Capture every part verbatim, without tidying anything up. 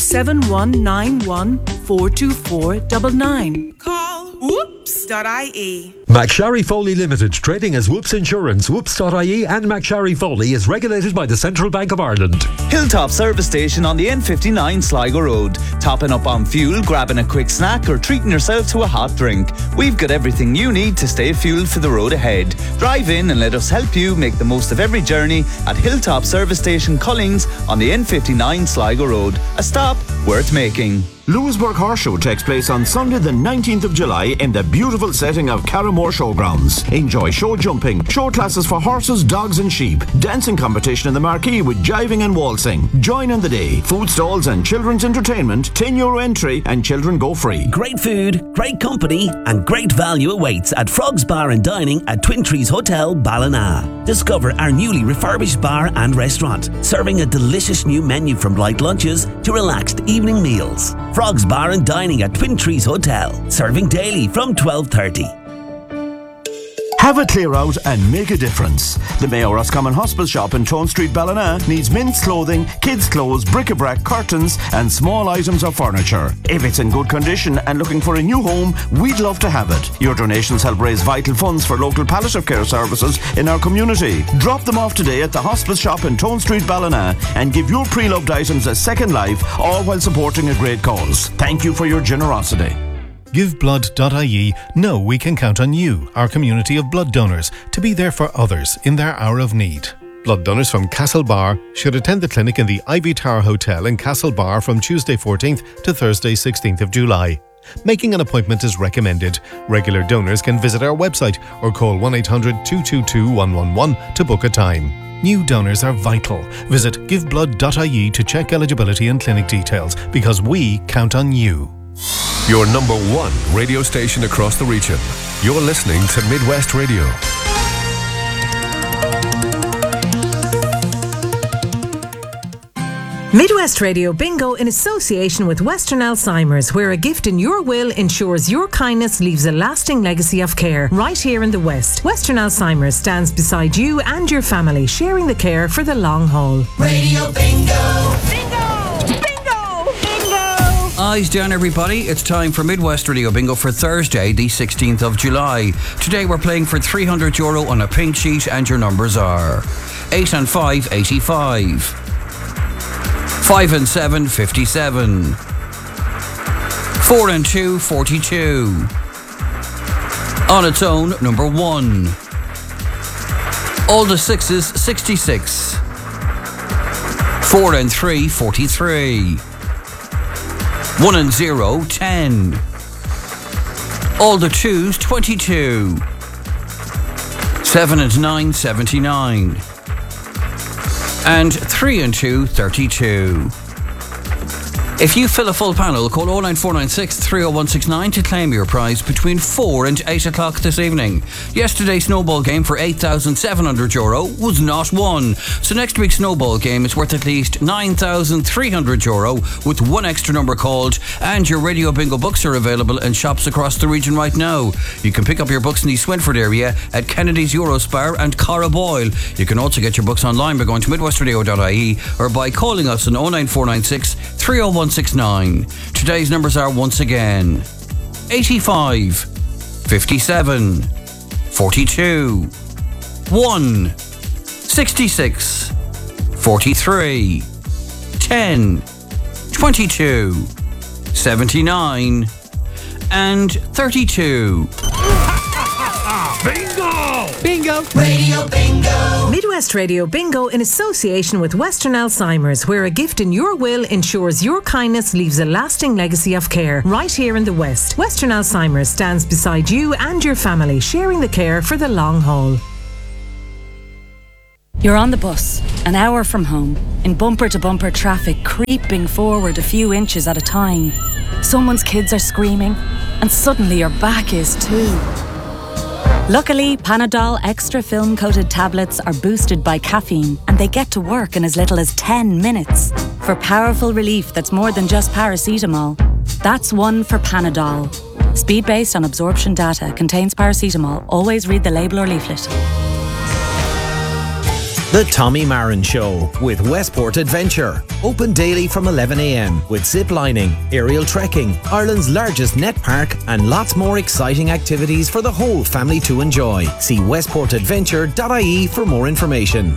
seven one nine one, four two four nine nine. Call whoops dot I E. McSharry Foley Limited, trading as Whoops Insurance. Whoops dot I E and McSharry Foley is regulated by the Central Bank of Ireland. Hilltop Service Station on the N fifty-nine Sligo Road. Topping up on fuel, grabbing a quick snack or treating yourself to a hot drink. We've got everything you need to stay fueled for the road ahead. Drive in and let us help you make the most of every journey at Hilltop Service Station Cullings on the N fifty-nine Sligo Road. A stop worth making. Lewisburg Horse Show takes place on Sunday the nineteenth of July in the beautiful setting of Carramore Showgrounds. Enjoy show jumping, show classes for horses, dogs and sheep, dancing competition in the marquee with jiving and waltzing. Join in the day. Food stalls and children's entertainment, ten euro entry and children go free. Great food, great company and great value awaits at Frogs Bar and Dining at Twin Trees Hotel, Ballina. Discover our newly refurbished bar and restaurant, serving a delicious new menu from light lunches to relaxed evening meals. Frogs Bar and Dining at Twin Trees Hotel, serving daily from twelve thirty. Have a clear out and make a difference. The Mayo Roscommon Hospice Shop in Tone Street, Ballina needs men's clothing, kids' clothes, bric-a-brac, curtains and small items of furniture. If it's in good condition and looking for a new home, we'd love to have it. Your donations help raise vital funds for local palliative care services in our community. Drop them off today at the Hospice Shop in Tone Street, Ballina and give your pre-loved items a second life, all while supporting a great cause. Thank you for your generosity. give blood dot I E know we can count on you, our community of blood donors, to be there for others in their hour of need. Blood donors from Castlebar should attend the clinic in the Ivy Tower Hotel in Castlebar from Tuesday fourteenth to Thursday sixteenth of July. Making an appointment is recommended. Regular donors can visit our website or call one eight hundred, two two two, one one one to book a time. New donors are vital. Visit give blood dot I E to check eligibility and clinic details, because we count on you. Your number one radio station across the region. You're listening to Midwest Radio. Midwest Radio Bingo in association with Western Alzheimer's, where a gift in your will ensures your kindness leaves a lasting legacy of care right here in the West. Western Alzheimer's stands beside you and your family, sharing the care for the long haul. Radio Bingo! Bingo! Eyes down, everybody. It's time for Midwest Radio Bingo for Thursday, the sixteenth of July. Today we're playing for three hundred euro on a pink sheet, and your numbers are eight and five, eighty-five. five and seven, fifty-seven. four and two, forty-two. On its own, number one. All the sixes, sixty-six. four and three, forty-three. one and zero, ten. All the twos, twenty-two. seven and nine, seventy-nine. And three and two, thirty-two. If you fill a full panel, call oh nine four nine six, three oh one six nine to claim your prize between four and eight o'clock this evening. Yesterday's snowball game for eight thousand seven hundred euro was not won. So next week's snowball game is worth at least nine thousand three hundred euro with one extra number called, and your Radio Bingo books are available in shops across the region right now. You can pick up your books in the Swinford area at Kennedy's Eurospar and Cara Boyle. You can also get your books online by going to midwest radio dot I E or by calling us on oh nine four nine six, three oh one six nine. Today's numbers are once again eighty-five, fifty-seven, forty-two, one, sixty-six, forty-three, ten, twenty-two, seventy-nine, and thirty-two. Bingo! Bingo! Radio Bingo! Midwest Radio Bingo in association with Western Alzheimer's, where a gift in your will ensures your kindness leaves a lasting legacy of care right here in the West. Western Alzheimer's stands beside you and your family, sharing the care for the long haul. You're on the bus, an hour from home, in bumper-to-bumper traffic, creeping forward a few inches at a time. Someone's kids are screaming, and suddenly your back is too. Luckily, Panadol Extra Film-Coated tablets are boosted by caffeine, and they get to work in as little as ten minutes. For powerful relief that's more than just paracetamol. That's one for Panadol. Speed based on absorption data, contains paracetamol. Always read the label or leaflet. The Tommy Marin Show with Westport Adventure. Open daily from eleven a m with zip lining, aerial trekking, Ireland's largest net park, and lots more exciting activities for the whole family to enjoy. See westport adventure dot I E for more information.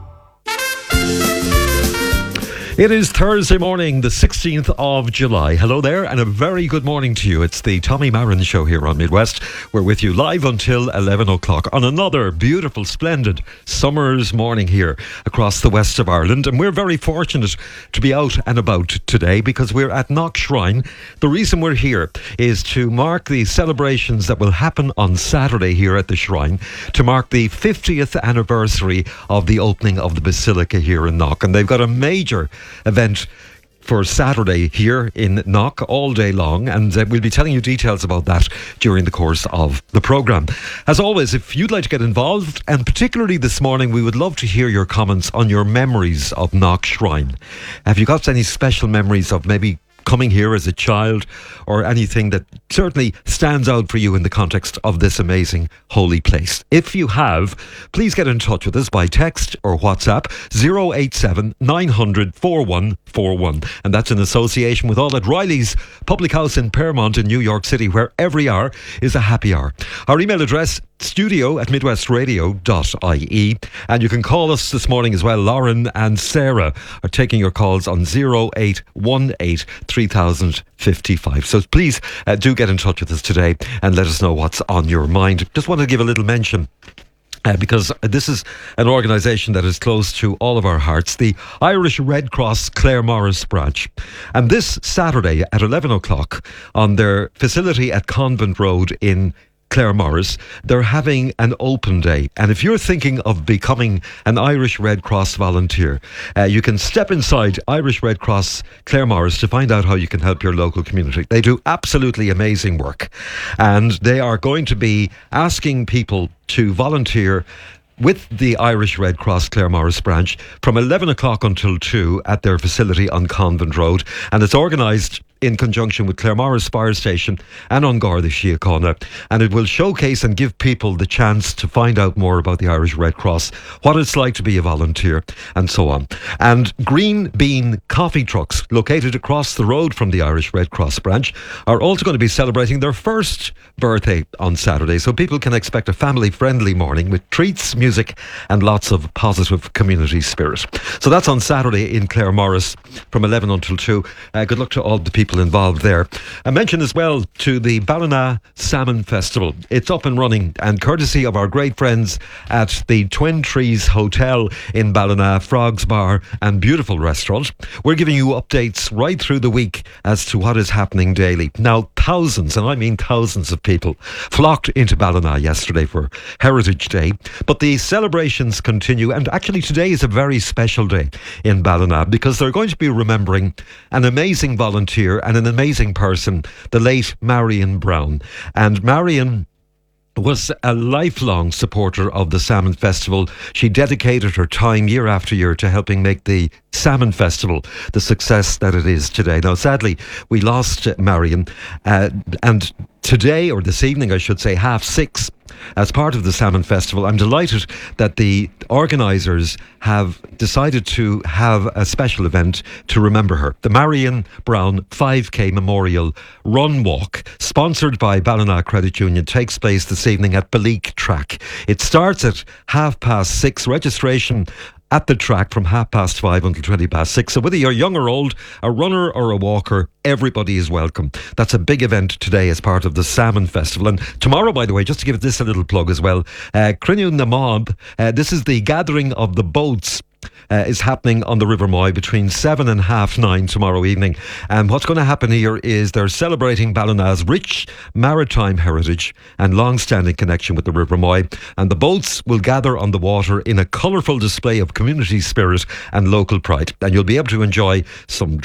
It is Thursday morning, the sixteenth of July. Hello there, and a very good morning to you. It's the Tommy Marin Show here on Midwest. We're with you live until eleven o'clock on another beautiful, splendid summer's morning here across the west of Ireland. And we're very fortunate to be out and about today because we're at Knock Shrine. The reason we're here is to mark the celebrations that will happen on Saturday here at the Shrine, to mark the fiftieth anniversary of the opening of the Basilica here in Knock. And they've got a major event for Saturday here in Knock all day long, and uh, we'll be telling you details about that during the course of the programme. As always, if you'd like to get involved, and particularly this morning, we would love to hear your comments on your memories of Knock Shrine. Have you got any special memories of maybe coming here as a child, or anything that certainly stands out for you in the context of this amazing holy place? If you have, please get in touch with us by text or WhatsApp zero eight seven nine hundred four one four one, and that's in association with all at Riley's Public House in Paramount in New York City, where every hour is a happy hour. Our email address, studio at midwestradio dot I E, and you can call us this morning as well. Lauren and Sarah are taking your calls on zero eight one eight three thousand fifty-five. So please uh, do get in touch with us today and let us know what's on your mind. Just want to give a little mention Uh, because this is an organisation that is close to all of our hearts, the Irish Red Cross Claremorris branch. And this Saturday at eleven o'clock on their facility at Convent Road in Claremorris, they're having an open day. And if you're thinking of becoming an Irish Red Cross volunteer, uh, you can step inside Irish Red Cross Claremorris to find out how you can help your local community. They do absolutely amazing work, and they are going to be asking people to volunteer with the Irish Red Cross Claremorris branch from eleven o'clock until two at their facility on Convent Road. And it's organised in conjunction with Claremorris Fire Station and An Garda Síochána, and it will showcase and give people the chance to find out more about the Irish Red Cross, what it's like to be a volunteer, and so on. And Green Bean coffee trucks located across the road from the Irish Red Cross branch are also going to be celebrating their first birthday on Saturday, so people can expect a family-friendly morning with treats, music, and lots of positive community spirit. So that's on Saturday in Claremorris from eleven until two. Uh, good luck to all the people involved there. I mentioned as well to the Ballina Salmon Festival. It's up and running, and courtesy of our great friends at the Twin Trees Hotel in Ballina, Frogs Bar and beautiful restaurant, we're giving you updates right through the week as to what is happening daily. Now, thousands, and I mean thousands of people flocked into Ballina yesterday for Heritage Day, but the celebrations continue, and actually today is a very special day in Ballina because they're going to be remembering an amazing volunteer and an amazing person, the late Marion Brown. And Marion was a lifelong supporter of the Salmon Festival. She dedicated her time year after year to helping make the Salmon Festival the success that it is today. Now, sadly, we lost Marion, uh, and today, or this evening, I should say, half six, as part of the Salmon Festival, I'm delighted that the organisers have decided to have a special event to remember her. The Marion Brown five K Memorial Run Walk, sponsored by Ballina Credit Union, takes place this evening at Baleek Track. It starts at half past six. Registration at the track from half past five until twenty past six. So whether you're young or old, a runner or a walker, everybody is welcome. That's a big event today as part of the Salmon Festival. And tomorrow, by the way, just to give this a little plug as well, uh, Crinnew na Mob, uh, this is the gathering of the boats. Uh, is happening on the River Moy between seven and half nine tomorrow evening. And what's going to happen here is they're celebrating Ballina's rich maritime heritage and long-standing connection with the River Moy. And the boats will gather on the water in a colourful display of community spirit and local pride. And you'll be able to enjoy some